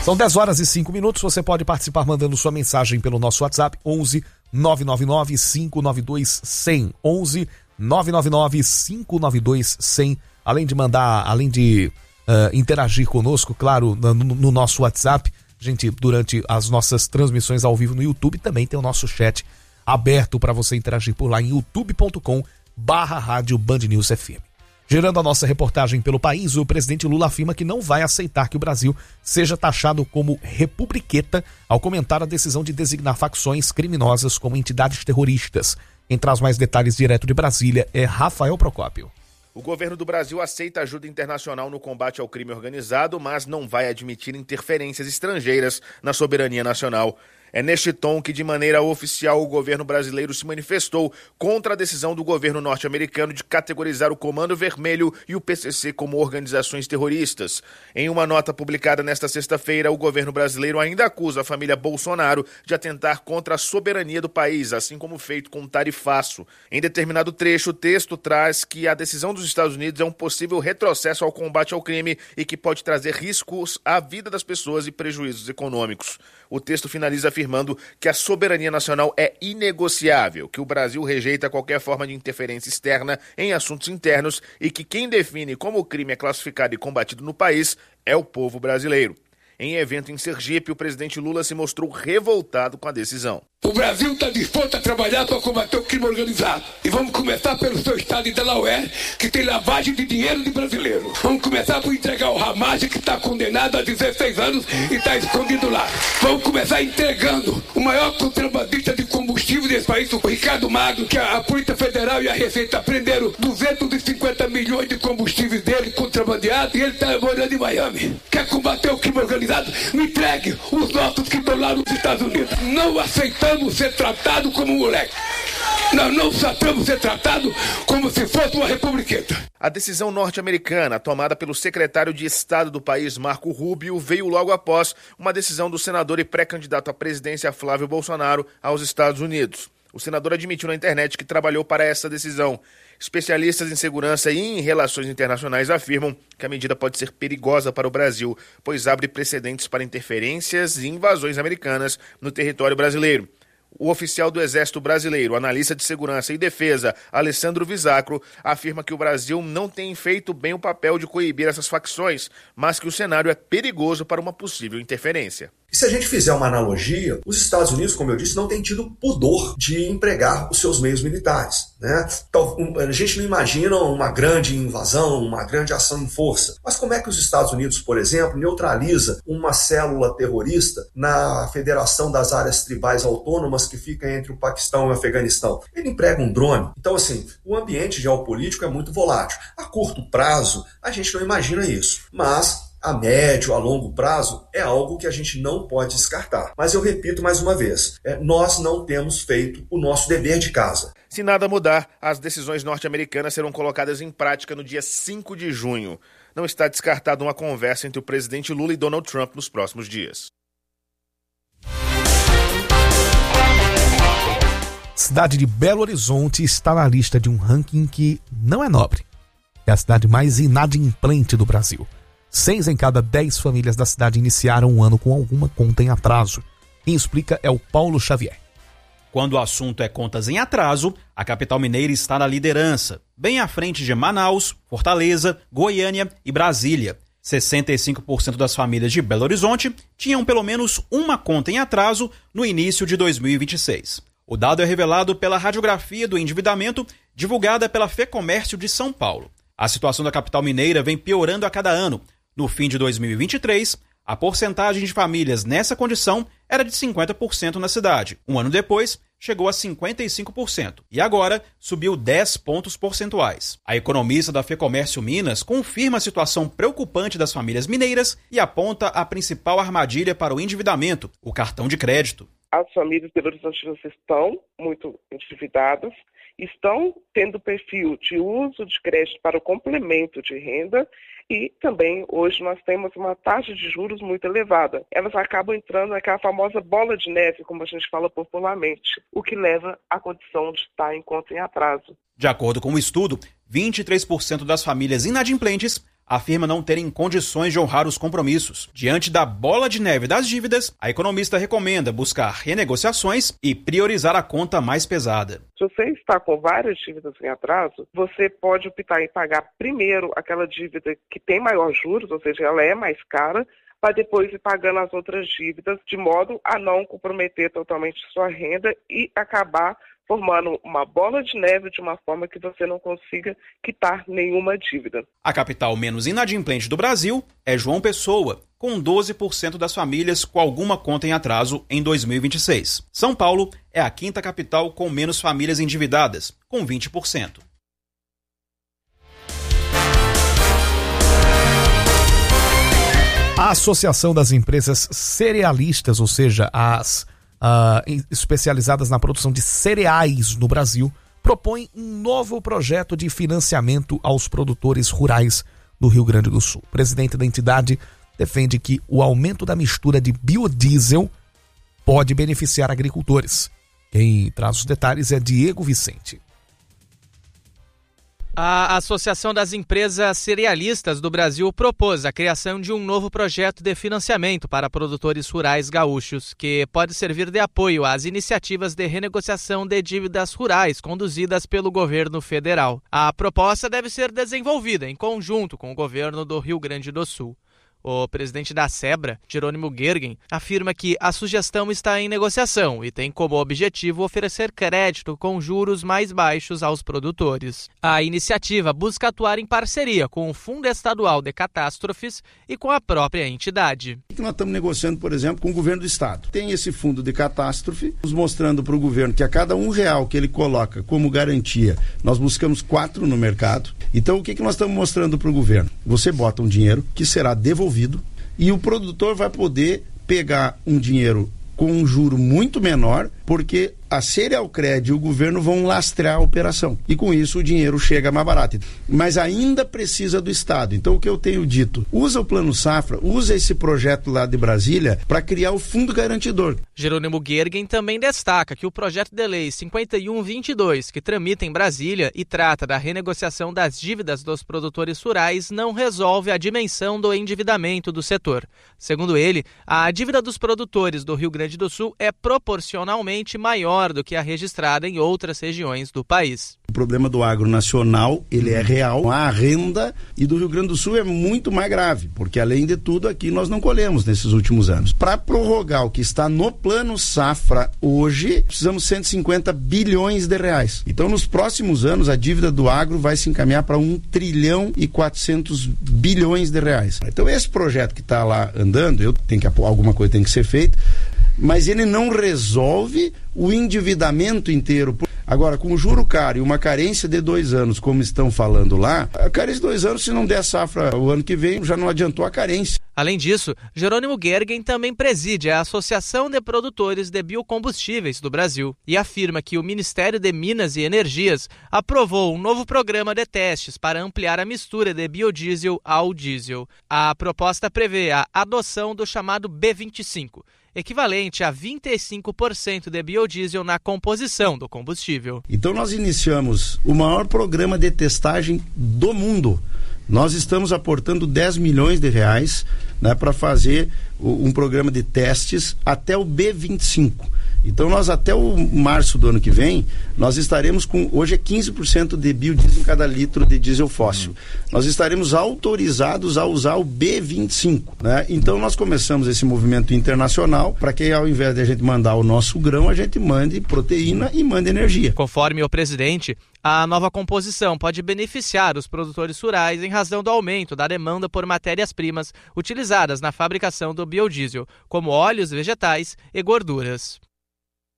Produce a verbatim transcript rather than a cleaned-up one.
São dez horas e cinco minutos, você pode participar mandando sua mensagem pelo nosso WhatsApp, onze nove nove nove cinco nove dois cem, onze nove nove nove cinco nove dois cem, além de mandar, além de uh, interagir conosco, claro, no, no nosso WhatsApp, gente, durante as nossas transmissões ao vivo no YouTube, também tem o nosso chat aberto para você interagir por lá em youtube ponto com barra rádio Band News F M. Gerando a nossa reportagem pelo país, o presidente Lula afirma que não vai aceitar que o Brasil seja taxado como republiqueta ao comentar a decisão de designar facções criminosas como entidades terroristas. Quem traz mais detalhes direto de Brasília é Rafael Procópio. O governo do Brasil aceita ajuda internacional no combate ao crime organizado, mas não vai admitir interferências estrangeiras na soberania nacional. É neste tom que, de maneira oficial, o governo brasileiro se manifestou contra a decisão do governo norte-americano de categorizar o Comando Vermelho e o P C C como organizações terroristas. Em uma nota publicada nesta sexta-feira, o governo brasileiro ainda acusa a família Bolsonaro de atentar contra a soberania do país, assim como feito com o tarifaço. Em determinado trecho, o texto traz que a decisão dos Estados Unidos é um possível retrocesso ao combate ao crime e que pode trazer riscos à vida das pessoas e prejuízos econômicos. O texto finaliza afirmando que a soberania nacional é inegociável, que o Brasil rejeita qualquer forma de interferência externa em assuntos internos e que quem define como o crime é classificado e combatido no país é o povo brasileiro. Em evento em Sergipe, o presidente Lula se mostrou revoltado com a decisão. O Brasil está disposto a trabalhar para combater o crime organizado. E vamos começar pelo seu estado de Delaware, que tem lavagem de dinheiro de brasileiro. Vamos começar por entregar o Ramage, que está condenado a dezesseis anos e está escondido lá. Vamos começar entregando o maior contrabandista de combustível desse país, o Ricardo Magno, que a Polícia Federal e a Receita prenderam duzentos e cinquenta milhões de combustíveis dele contrabandeados e ele está morando em Miami. Quer combater o crime organizado? Me entregue os nossos que estão lá nos Estados Unidos. Não aceitamos ser tratado como moleque. Nós não aceitamos ser tratado como se fosse uma republiqueta. A decisão norte-americana, tomada pelo secretário de Estado do país, Marco Rubio, veio logo após uma decisão do senador e pré-candidato à presidência Flávio Bolsonaro aos Estados Unidos. O senador admitiu na internet que trabalhou para essa decisão. Especialistas em segurança e em relações internacionais afirmam que a medida pode ser perigosa para o Brasil, pois abre precedentes para interferências e invasões americanas no território brasileiro. O oficial do Exército Brasileiro, analista de segurança e defesa, Alessandro Visacro, afirma que o Brasil não tem feito bem o papel de coibir essas facções, mas que o cenário é perigoso para uma possível interferência. E se a gente fizer uma analogia, os Estados Unidos, como eu disse, não têm tido pudor de empregar os seus meios militares, né? Então, a gente não imagina uma grande invasão, uma grande ação em força. Mas como é que os Estados Unidos, por exemplo, neutraliza uma célula terrorista na Federação das Áreas Tribais Autônomas que fica entre o Paquistão e o Afeganistão? Ele emprega um drone. Então, assim, o ambiente geopolítico é muito volátil. A curto prazo, a gente não imagina isso. Mas a médio, a longo prazo, é algo que a gente não pode descartar. Mas eu repito mais uma vez, é, nós não temos feito o nosso dever de casa. Se nada mudar, as decisões norte-americanas serão colocadas em prática no dia cinco de junho. Não está descartada uma conversa entre o presidente Lula e Donald Trump nos próximos dias. Cidade de Belo Horizonte está na lista de um ranking que não é nobre. É a cidade mais inadimplente do Brasil. Seis em cada dez famílias da cidade iniciaram o ano com alguma conta em atraso. Quem explica é o Paulo Xavier. Quando o assunto é contas em atraso, a capital mineira está na liderança, bem à frente de Manaus, Fortaleza, Goiânia e Brasília. sessenta e cinco por cento das famílias de Belo Horizonte tinham pelo menos uma conta em atraso no início de dois mil e vinte e seis. O dado é revelado pela radiografia do endividamento divulgada pela FEComércio de São Paulo. A situação da capital mineira vem piorando a cada ano. No fim de dois mil e vinte e três, a porcentagem de famílias nessa condição era de cinquenta por cento na cidade. Um ano depois, chegou a cinquenta e cinco por cento e agora subiu dez pontos percentuais. A economista da FEComércio Minas confirma a situação preocupante das famílias mineiras e aponta a principal armadilha para o endividamento, o cartão de crédito. As famílias belo-horizontinas estão muito endividadas, estão tendo perfil de uso de crédito para o complemento de renda e também hoje nós temos uma taxa de juros muito elevada. Elas acabam entrando naquela famosa bola de neve, como a gente fala popularmente, o que leva à condição de estar em conta em atraso. De acordo com o estudo, vinte e três por cento das famílias inadimplentes afirma não terem condições de honrar os compromissos. Diante da bola de neve das dívidas, a economista recomenda buscar renegociações e priorizar a conta mais pesada. Se você está com várias dívidas em atraso, você pode optar em pagar primeiro aquela dívida que tem maior juros, ou seja, ela é mais cara, para depois ir pagando as outras dívidas, de modo a não comprometer totalmente sua renda e acabar formando uma bola de neve de uma forma que você não consiga quitar nenhuma dívida. A capital menos inadimplente do Brasil é João Pessoa, com doze por cento das famílias com alguma conta em atraso em dois mil e vinte e seis. São Paulo é a quinta capital com menos famílias endividadas, com vinte por cento. A Associação das Empresas Cerealistas, ou seja, as Uh, especializadas na produção de cereais no Brasil, propõe um novo projeto de financiamento aos produtores rurais do Rio Grande do Sul. O presidente da entidade defende que o aumento da mistura de biodiesel pode beneficiar agricultores. Quem traz os detalhes é Diego Vicente. A Associação das Empresas Cerealistas do Brasil propôs a criação de um novo projeto de financiamento para produtores rurais gaúchos, que pode servir de apoio às iniciativas de renegociação de dívidas rurais conduzidas pelo governo federal. A proposta deve ser desenvolvida em conjunto com o governo do Rio Grande do Sul. O presidente da SEBRA, Jerônimo Gergen, afirma que a sugestão está em negociação e tem como objetivo oferecer crédito com juros mais baixos aos produtores. A iniciativa busca atuar em parceria com o Fundo Estadual de Catástrofes e com a própria entidade. O que nós estamos negociando, por exemplo, com o governo do estado? Tem esse fundo de catástrofe, nos mostrando para o governo que a cada um real que ele coloca como garantia, nós buscamos quatro no mercado. Então, o que, que nós estamos mostrando para o governo? Você bota um dinheiro que será devolvido e o produtor vai poder pegar um dinheiro com um juro muito menor, porque a Cerealcred e o governo vão lastrear a operação. E com isso o dinheiro chega mais barato. Mas ainda precisa do Estado. Então o que eu tenho dito, usa o Plano Safra, usa esse projeto lá de Brasília para criar o Fundo Garantidor. Jerônimo Gergen também destaca que o projeto de lei cinquenta e um vinte e dois, que tramita em Brasília e trata da renegociação das dívidas dos produtores rurais, não resolve a dimensão do endividamento do setor. Segundo ele, a dívida dos produtores do Rio Grande do Sul é proporcionalmente maior do que a registrada em outras regiões do país. O problema do agro nacional, ele é real, a renda, e do Rio Grande do Sul é muito mais grave, porque além de tudo aqui nós não colhemos nesses últimos anos. Para prorrogar o que está no Plano Safra hoje, precisamos cento e cinquenta bilhões de reais. Então nos próximos anos a dívida do agro vai se encaminhar para um trilhão e quatrocentos bilhões de reais. Então esse projeto que está lá andando, eu tenho que alguma coisa tem que ser feita, mas ele não resolve o endividamento inteiro. Agora, com o juro caro e uma carência de dois anos, como estão falando lá, a carência de dois anos, se não der safra o ano que vem, já não adiantou a carência. Além disso, Jerônimo Gergen também preside a Associação de Produtores de Biocombustíveis do Brasil e afirma que o Ministério de Minas e Energias aprovou um novo programa de testes para ampliar a mistura de biodiesel ao diesel. A proposta prevê a adoção do chamado B vinte e cinco, equivalente a vinte e cinco por cento de biodiesel na composição do combustível. Então nós iniciamos o maior programa de testagem do mundo. Nós estamos aportando dez milhões de reais, né, para fazer o, um programa de testes até o B vinte e cinco. Então nós até o março do ano que vem, nós estaremos com, hoje é quinze por cento de biodiesel em cada litro de diesel fóssil. Uhum. Nós estaremos autorizados a usar o B vinte e cinco, né? Então nós começamos esse movimento internacional para que ao invés de a gente mandar o nosso grão, a gente mande proteína e mande energia. Conforme o presidente, a nova composição pode beneficiar os produtores rurais em razão do aumento da demanda por matérias-primas utilizadas na fabricação do biodiesel, como óleos vegetais e gorduras.